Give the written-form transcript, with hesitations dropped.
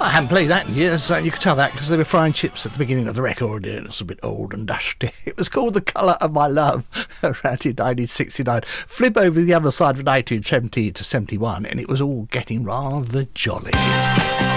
I hadn't played that in years, so you could tell that because they were frying chips at the beginning of the record. It was a bit old and dusty. It was called The Colour of My Love, around in 1969. Flip over the other side of 1970 to 71, and it was all getting rather jolly.